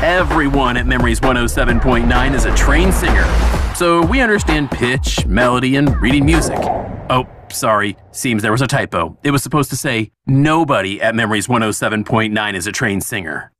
Everyone at Memories 107.9 is a trained singer, so we understand pitch, melody, and reading music. Oh, sorry, seems there was a typo. It was supposed to say, nobody at Memories 107.9 is a trained singer.